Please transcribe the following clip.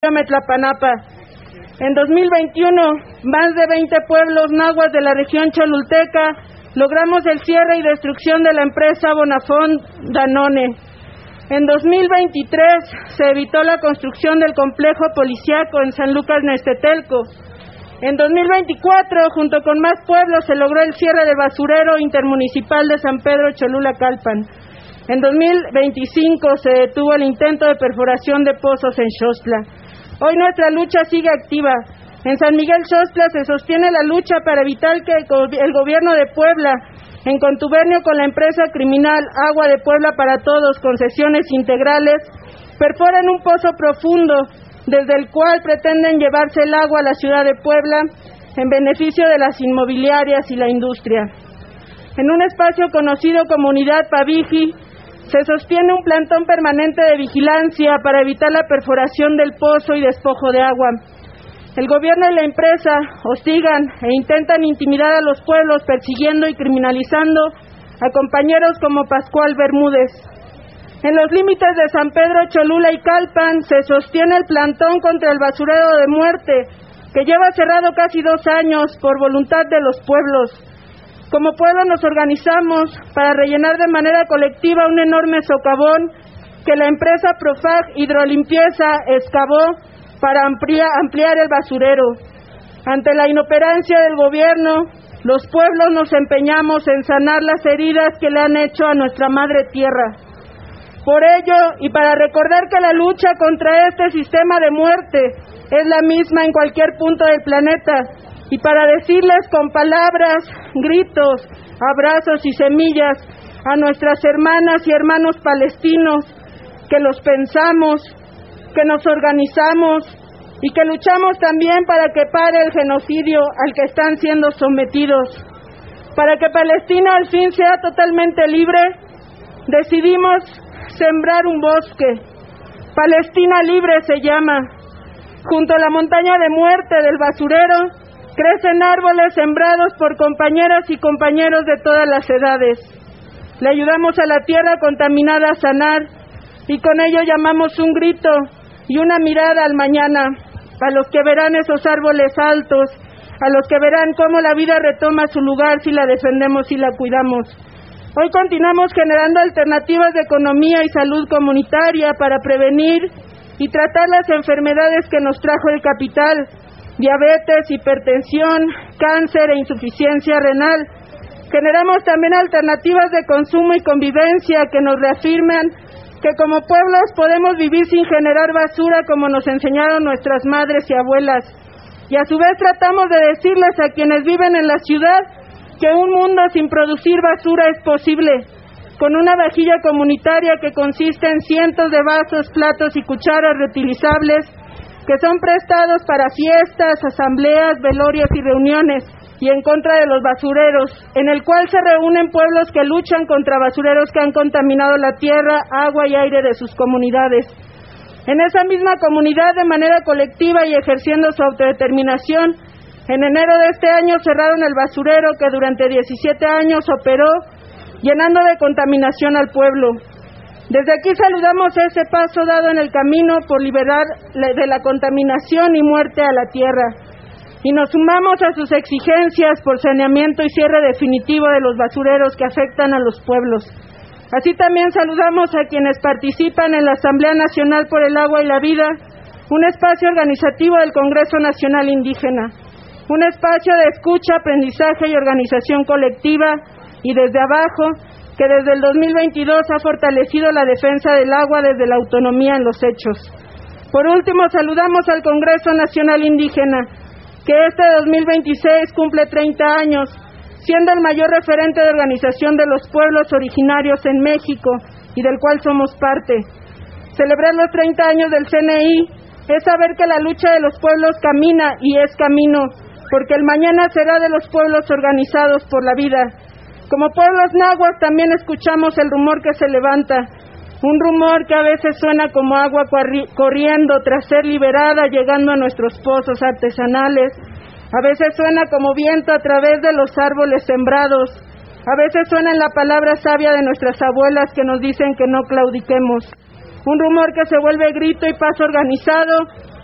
Metlapanapa. En 2021, más de 20 pueblos náhuatl de la región cholulteca logramos el cierre y destrucción de la empresa Bonafont Danone. En 2023 se evitó la construcción del complejo policíaco en San Lucas Nextetelco. En 2024, junto con más pueblos, se logró el cierre del basurero intermunicipal de San Pedro Cholula-Calpan. En 2025 se detuvo el intento de perforación de pozos en Xostla. Hoy nuestra lucha sigue activa. En San Miguel Xostla se sostiene la lucha para evitar que el gobierno de Puebla, en contubernio con la empresa criminal Agua de Puebla para Todos, concesiones integrales, perforen un pozo profundo desde el cual pretenden llevarse el agua a la ciudad de Puebla en beneficio de las inmobiliarias y la industria. En un espacio conocido como Unidad Paviji, se sostiene un plantón permanente de vigilancia para evitar la perforación del pozo y despojo de agua. El gobierno y la empresa hostigan e intentan intimidar a los pueblos persiguiendo y criminalizando a compañeros como Pascual Bermúdez. En los límites de San Pedro, Cholula y Calpan se sostiene el plantón contra el basurero de muerte, que lleva cerrado casi 2 años por voluntad de los pueblos. Como pueblo nos organizamos para rellenar de manera colectiva un enorme socavón que la empresa Profag Hidrolimpieza excavó para ampliar el basurero. Ante la inoperancia del gobierno, los pueblos nos empeñamos en sanar las heridas que le han hecho a nuestra madre tierra. Por ello, y para recordar que la lucha contra este sistema de muerte es la misma en cualquier punto del planeta, y para decirles con palabras, gritos, abrazos y semillas a nuestras hermanas y hermanos palestinos que los pensamos, que nos organizamos y que luchamos también para que pare el genocidio al que están siendo sometidos. Para que Palestina al fin sea totalmente libre, decidimos sembrar un bosque. Palestina Libre se llama. Junto a la montaña de muerte del basurero, crecen árboles sembrados por compañeras y compañeros de todas las edades. Le ayudamos a la tierra contaminada a sanar y con ello llamamos un grito y una mirada al mañana, a los que verán esos árboles altos, a los que verán cómo la vida retoma su lugar si la defendemos y la cuidamos. Hoy continuamos generando alternativas de economía y salud comunitaria para prevenir y tratar las enfermedades que nos trajo el capital: diabetes, hipertensión, cáncer e insuficiencia renal. Generamos también alternativas de consumo y convivencia que nos reafirman que como pueblos podemos vivir sin generar basura como nos enseñaron nuestras madres y abuelas. Y a su vez tratamos de decirles a quienes viven en la ciudad que un mundo sin producir basura es posible, con una vajilla comunitaria que consiste en cientos de vasos, platos y cucharas reutilizables que son prestados para fiestas, asambleas, velorios y reuniones, y en contra de los basureros, en el cual se reúnen pueblos que luchan contra basureros que han contaminado la tierra, agua y aire de sus comunidades. En esa misma comunidad, de manera colectiva y ejerciendo su autodeterminación, en enero de este año cerraron el basurero que durante 17 años operó, llenando de contaminación al pueblo. Desde aquí saludamos ese paso dado en el camino por liberar de la contaminación y muerte a la tierra, y nos sumamos a sus exigencias por saneamiento y cierre definitivo de los basureros que afectan a los pueblos. Así también saludamos a quienes participan en la Asamblea Nacional por el Agua y la Vida, un espacio organizativo del Congreso Nacional Indígena, un espacio de escucha, aprendizaje y organización colectiva y desde abajo, que desde el 2022 ha fortalecido la defensa del agua desde la autonomía en los hechos. Por último, saludamos al Congreso Nacional Indígena, que este 2026 cumple 30 años, siendo el mayor referente de organización de los pueblos originarios en México y del cual somos parte. Celebrar los 30 años del CNI es saber que la lucha de los pueblos camina y es camino, porque el mañana será de los pueblos organizados por la vida. Como pueblos náhuatl también escuchamos el rumor que se levanta, un rumor que a veces suena como agua corriendo tras ser liberada, llegando a nuestros pozos artesanales. A veces suena como viento a través de los árboles sembrados. A veces suena en la palabra sabia de nuestras abuelas que nos dicen que no claudiquemos. Un rumor que se vuelve grito y paso organizado